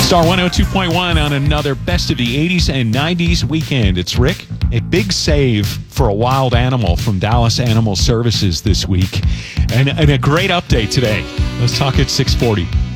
Star 102.1 on another Best of the 80s and 90s weekend. It's Rick. A big save for a wild animal from Dallas Animal Services this week. And a great update today. Let's talk at 640.